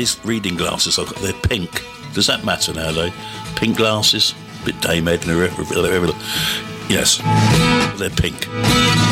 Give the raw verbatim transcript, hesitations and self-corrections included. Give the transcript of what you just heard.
these reading glasses I've got, they're pink. Does that matter nowadays? Pink glasses? A bit Dame Edna. Yes, they're pink.